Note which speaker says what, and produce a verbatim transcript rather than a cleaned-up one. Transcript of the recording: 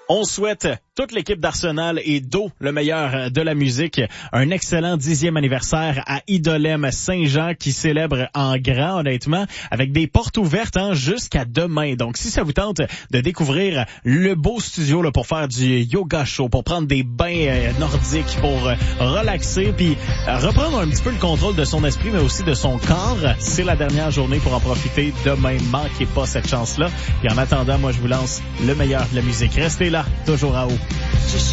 Speaker 1: On souhaite toute l'équipe d'Arsenal et d'O le meilleur de la musique. Un excellent dixième anniversaire à Idolem Saint-Jean qui célèbre en grand, honnêtement, avec des portes ouvertes hein, jusqu'à demain. Donc, si ça vous tente de découvrir le beau studio là, pour faire du yoga chaud, pour prendre des bains euh, nordiques, pour euh, relaxer, puis euh, reprendre un petit peu le contrôle de son esprit, mais aussi de son corps, c'est la dernière journée pour en profiter. Demain, manquez pas cette chance-là. Et en attendant, moi, je vous lance le meilleur de la musique. Restez là, toujours à haut.